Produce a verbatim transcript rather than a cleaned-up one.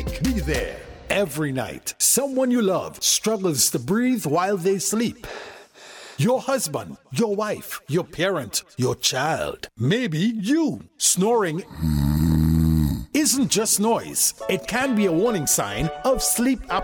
awake. Be there every night. Someone you love struggles to breathe while they sleep. Your husband, your wife, your parent, your child, maybe you. Snoring isn't just noise. It can be a warning sign of sleep apnea.